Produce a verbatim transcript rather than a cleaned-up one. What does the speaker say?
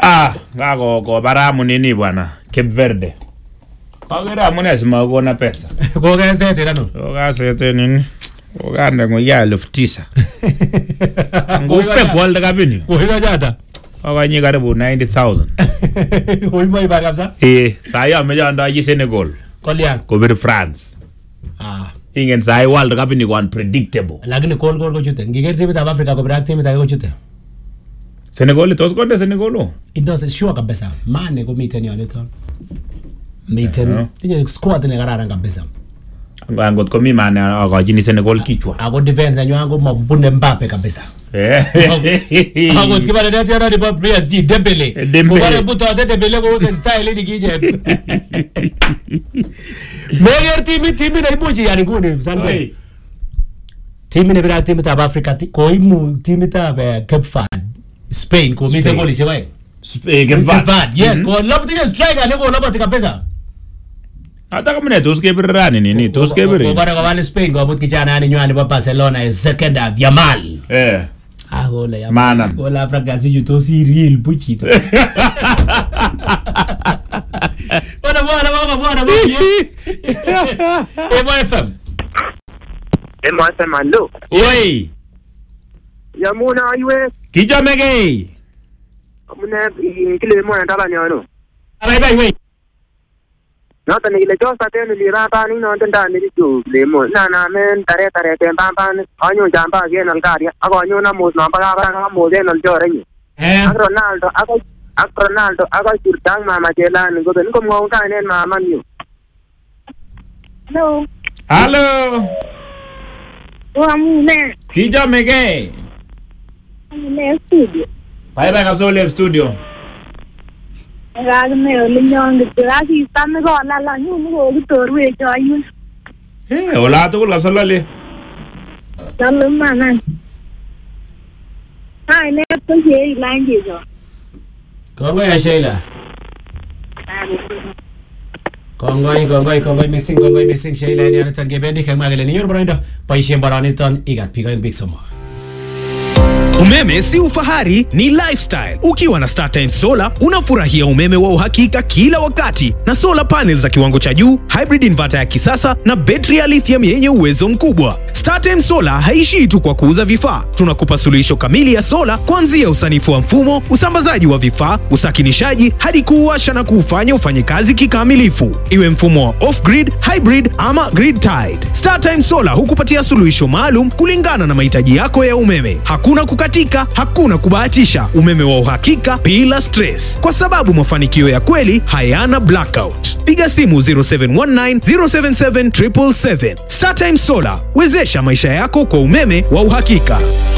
Ah, ngako ko baramu nini bwana? Cape Verde. Kagera amune simagona pesa. Ko gasete nano. Ko gasete nini? Ko ganda ngoya elfu tisa. Ngufe gold kabini. Ko hiyo jata. Akanye karibu ninety thousand. Oi mai bari kabisa. Eh, saya amejonda yi Senegal. Kolia. Ko bir France. Ah. Ingen sai world cup ni unpredictable. Lakini kol kol ko chute. Ngiger timu ya Afrika ko brak timu ta ko chute. Senegal tos konde Senegal. It does sure kabisa. Mane ko miten yon ito. Miten. Tinye squad ne kararan kabisa. Angot ko mi mane akajini Senegal kichwa. Ako defense yanyu ango mabunde Mbappe kabisa. Eh. Angot kibale nati yana di P S G Dembele. Ko bare buto ate Dembele ko style ni kije. Meyer timu timu na ibuji yani ngune sanbe. Timu ne bira timu ta Afrika ko imu timu ta Cape Verde. Spain ko mise goli sewe. Spain Cape Verde. Yes, ko lobo tinya striker le ko lobo tika pesa. Hata kama ne tos ke birani nini tos ke biri. Ko bara ko wale Spain ko abut kijana ani nywali ba Barcelona is second of Yamal. Eh. Ah hola ya. Mana. Hola Afrika si to si real buchito. Bora bora bora bora bora. Eh boy F M. Eh boy F M allo. Oi. Yamuna iwe. Kijamege. Amune kile mo ndala nyano. Bye bye wait. Nota ni ile josa tena ni rata ni no ndanda ni jo le mo na na men tare tare te pam pam anyo jamba ge nal garia ako anyo na mo na pa pa mo ge nal jore ni. Eh. Ronaldo ako ak Ronaldo ako surtang mama jela ni go ben ko mo ka nen mama ni. Hello. Hello. Amune. Kijamege. Amune studio. Bye bye kapso le studio. Raga me olinyon gitasi tamme ko la la nyu ko gitoru e joyun. Eh, hola to kapso le. Dalu mana. Ai ne to ye line je jo. Kongo ya Sheila. Kongoi kongoi kongoi missing kongoi missing Sheila ni anatan gebendi kama gele ni yorboraindo paishe barani ton igat piga big somo. Umeme si ufahari, ni lifestyle. Ukiwa na StarTimes Solar, unafurahia umeme wa uhakika kila wakati na solar panels za kiwango cha juu, hybrid inverter ya kisasa na betri ya lithium yenye uwezo mkubwa. StarTimes Solar haishii tu kwa kuuza vifaa. Tunakupa suluhisho kamili ya solar kuanzia usanifu wa mfumo, usambazaji wa vifaa, usakinishaji hadi kuuwasha na kuufanya ufanye kazi kikamilifu. Iwe mfumo wa off-grid, hybrid ama grid tied. StarTimes Solar hukupatia suluhisho maalum kulingana na mahitaji yako ya umeme. Hakuna kukatika, hakuna kubahatisha, umeme wa uhakika bila stress. Kwa sababu mafanikio ya kweli hayana blackout. Piga simu zero seven one nine zero seven seven seven seven seven. StarTimes Solar, wezesha maisha yako kwa umeme wa uhakika.